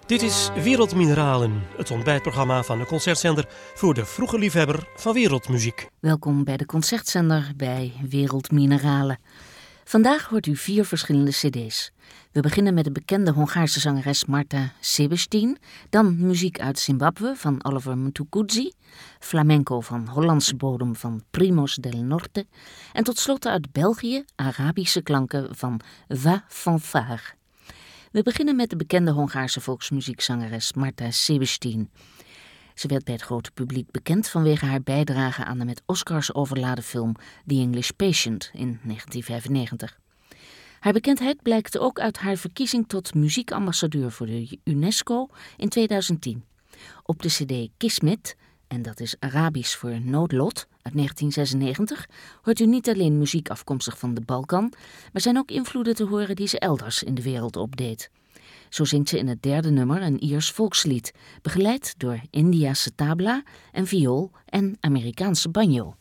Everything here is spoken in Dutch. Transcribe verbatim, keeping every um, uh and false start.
Dit is Wereldmineralen, het ontbijtprogramma van de concertzender voor de vroege liefhebber van wereldmuziek. Welkom bij de concertzender bij Wereldmineralen. Vandaag hoort u vier verschillende cd's. We beginnen met de bekende Hongaarse zangeres Marta Sebestyén, dan muziek uit Zimbabwe van Oliver Mtukudzi, flamenco van Hollandse bodem van Primoz del Norte en tot slot uit België Arabische klanken van Va Fanfare. We beginnen met de bekende Hongaarse volksmuziekzangeres Marta Sebestyén. Ze werd bij het grote publiek bekend vanwege haar bijdrage aan de met Oscars overladen film The English Patient in negentien vijfennegentig. Haar bekendheid blijkt ook uit haar verkiezing tot muziekambassadeur voor de UNESCO in tweeduizend tien. Op de cd Kismet, en dat is Arabisch voor noodlot, uit negentien zesennegentig, hoort u niet alleen muziek afkomstig van de Balkan, maar zijn ook invloeden te horen die ze elders in de wereld opdeed. Zo zingt ze in het derde nummer een Iers volkslied, begeleid door Indiase tabla en viool en Amerikaanse banjo.